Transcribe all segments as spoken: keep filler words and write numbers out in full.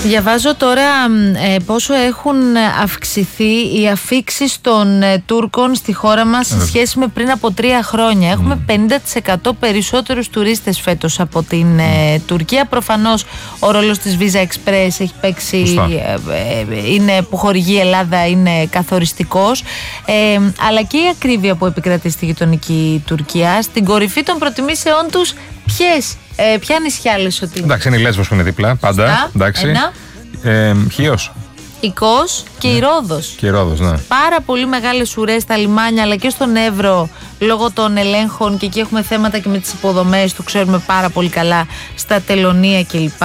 Διαβάζω τώρα ε, πόσο έχουν αυξηθεί οι αφίξεις των ε, Τούρκων στη χώρα μας σε σχέση με πριν από τρία χρόνια. Έχουμε mm. πενήντα τοις εκατό περισσότερους τουρίστες φέτος από την ε, Τουρκία. Προφανώς ο ρόλος της Visa Express έχει παίξει, ε, ε, είναι, που χορηγεί η Ελλάδα, είναι καθοριστικός, ε, αλλά και η ακρίβεια που επικρατεί στη γειτονική Τουρκία. Στην κορυφή των προτιμήσεών τους ποιες, ε, ποια νησιά λες ότι είναι? Εντάξει, είναι η Λέσβος που είναι δίπλα, πάντα. Εντάξει. Ένα. Ε, Χίος. Η Κos και η Ρόδος. Και η Ρόδος, ναι. Πάρα πολύ μεγάλες ουρές στα λιμάνια, αλλά και στον Εύρο λόγω των ελέγχων, και εκεί έχουμε θέματα και με τις υποδομές, το ξέρουμε πάρα πολύ καλά, στα τελωνία κλπ.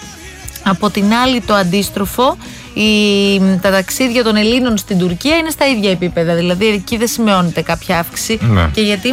Από την άλλη, το αντίστροφο, η, τα ταξίδια των Ελλήνων στην Τουρκία είναι στα ίδια επίπεδα, δηλαδή εκεί δεν σημειώνεται κάποια αύξηση. Ναι. Και γιατί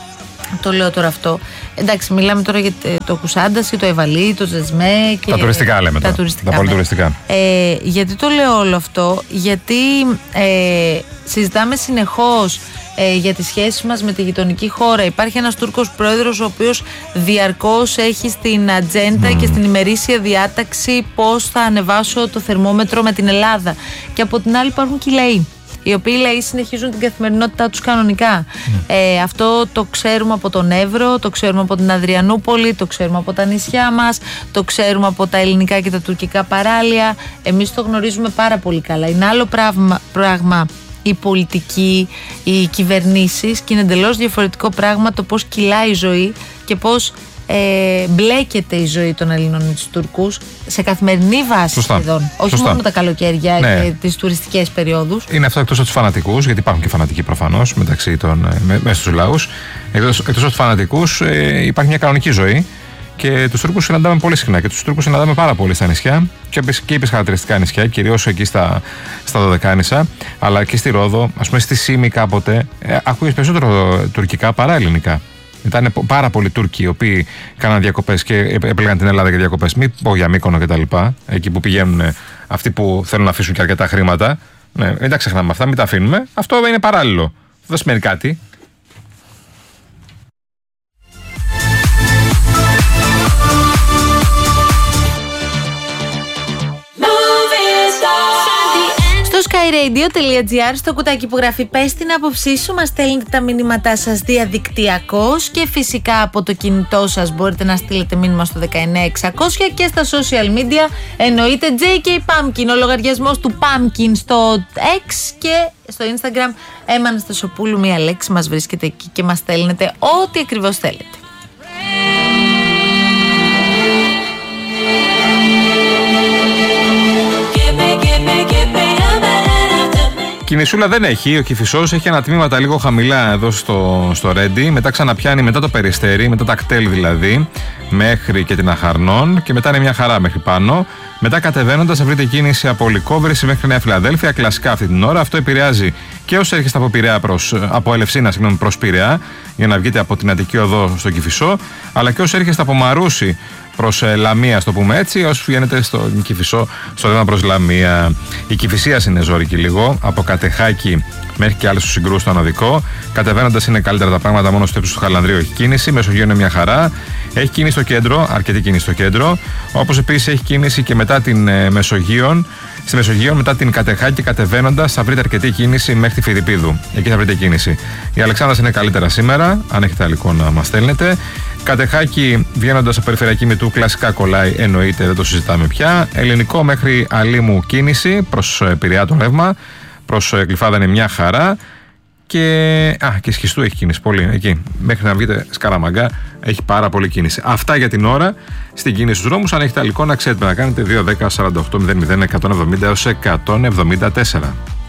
το λέω τώρα αυτό? Εντάξει, μιλάμε τώρα για το Κουσάνταση, το Ευαλή, το Ζεσμέ και τα τουριστικά λέμε τα τώρα. Τουριστικά, τα πολύ τουριστικά. Ε, γιατί το λέω όλο αυτό? Γιατί ε, συζητάμε συνεχώς ε, για τις σχέσεις μας με τη γειτονική χώρα. Υπάρχει ένας Τούρκος πρόεδρος ο οποίος διαρκώς έχει στην ατζέντα mm. και στην ημερήσια διάταξη πώς θα ανεβάσω το θερμόμετρο με την Ελλάδα. Και από την άλλη υπάρχουν και οι λαοί, οι οποίοι λαοί συνεχίζουν την καθημερινότητά τους κανονικά. Mm. Ε, αυτό το ξέρουμε από τον Εύρο, το ξέρουμε από την Αδριανούπολη, το ξέρουμε από τα νησιά μας, το ξέρουμε από τα ελληνικά και τα τουρκικά παράλια. Εμείς το γνωρίζουμε πάρα πολύ καλά. Είναι άλλο πράγμα, πράγμα η πολιτική, οι κυβερνήσεις, και είναι εντελώς διαφορετικό πράγμα το πώς κυλάει η ζωή και πώς Ε, μπλέκεται η ζωή των Ελλήνων με τους Τουρκούς σε καθημερινή βάση. Σωστά. Σχεδόν. Όχι Σωστά. μόνο τα καλοκαίρια, ναι, και τις τουριστικές περιόδους. Είναι αυτό εκτός από τους φανατικούς, γιατί υπάρχουν και φανατικοί προφανώς μεταξύ των, με, μέσα στους λαούς. Εκτός, εκτός από τους φανατικούς ε, υπάρχει μια κανονική ζωή, και τους Τούρκους συναντάμε πολύ συχνά, και τους Τούρκους συναντάμε πάρα πολύ στα νησιά, και, και είπες χαρακτηριστικά νησιά, κυρίως εκεί στα, στα Δωδεκάνησα, αλλά και στη Ρόδο, ας πούμε στη Σύμη κάποτε, ε, ακούγες περισσότερο τουρκικά παρά ελληνικά. Ήταν πάρα πολλοί Τούρκοι οι οποίοι κάναν διακοπές και επέλεγαν την Ελλάδα για διακοπές. Μην πω για Μύκονο και τα λοιπά. Εκεί που πηγαίνουν αυτοί που θέλουν να αφήσουν και αρκετά χρήματα. Ναι, μην τα ξεχνάμε αυτά, μην τα αφήνουμε. Αυτό είναι παράλληλο. Δεν σημαίνει κάτι. skyradio.gr, στο κουτάκι που γράφει πες την άποψή σου, μας στέλνετε τα μηνύματά σας διαδικτυακώς, και φυσικά από το κινητό σας μπορείτε να στείλετε μήνυμα στο δεκαεννιά εξακόσια, και στα social media εννοείται τζέι κέι Pumpkin, ο λογαριασμός του Pumpkin στο X, και στο Instagram Έμα Αναστασοπούλου, μία λέξη, μας βρίσκεται εκεί και μας στέλνετε ό,τι ακριβώς θέλετε. Κινησούλα δεν έχει. Ο Κηφισός έχει ανατμήματα λίγο χαμηλά εδώ στο, στο Ρέντι. Μετά ξαναπιάνει μετά το Περιστέρι, μετά τα Κτέλ δηλαδή, μέχρι και την Αχαρνών, και μετά είναι μια χαρά μέχρι πάνω. Μετά κατεβαίνοντας θα βρείτε κίνηση από Λυκόβρηση μέχρι Νέα Φιλαδέλφια, κλασικά αυτή την ώρα. Αυτό επηρεάζει και όσοι έρχεστε από, Πειραιά προς, από Ελευσίνα συγγνώμη, προς Πειραιά, για να βγείτε από την Αττική Οδό στο Κηφισό, αλλά και όσοι έρχεστε από Μαρούσι προς ε, Λαμία, στο πούμε έτσι, όσοι βγαίνετε στο Κηφισό, στο ρεύμα προς Λαμία. Η Κηφισίας είναι ζώρικη λίγο, από Κατεχάκη μέχρι και άλλες του Συγκρού στο Αναδικό. Κατεβαίνοντας είναι καλύτερα τα πράγματα, μόνο στο ύψος του Χαλανδρίου έχει κίνηση. Μεσογείο είναι μια χαρά. Έχει κίνηση στο κέντρο, αρκετή κίνηση στο κέντρο. Όπως επίσης έχει κίνηση και μετά την ε, Μεσογείο. Στη Μεσογείο, μετά την Κατεχάκη, κατεβαίνοντας θα βρείτε αρκετή κίνηση μέχρι τη Φιρυπίδου. Εκεί θα βρείτε κίνηση. Η Αλεξάνδρας είναι καλύτερα σήμερα, αν έχετε υλικό να μας στέλνετε. Κατεχάκη, βγαίνοντας από περιφερειακή Μητού, κλασικά κολλάει, εννοείται, δεν το συζητάμε πια. Ελληνικό μέχρι Αλήμου κίνηση, προς Πειραιά το ρεύμα. Προς Γλυφάδα είναι μια χαρά. Και, α, και Σχιστού έχει κίνηση πολύ. Εκεί, μέχρι να βγείτε Σκαραμαγκά, έχει πάρα πολύ κίνηση. Αυτά για την ώρα στην κίνηση στους δρόμους. Αν έχετε υλικό να ξέρετε να κάνετε δύο δέκα σαράντα οκτώ μηδέν μηδέν εκατόν εβδομήντα έως εκατόν εβδομήντα τέσσερα.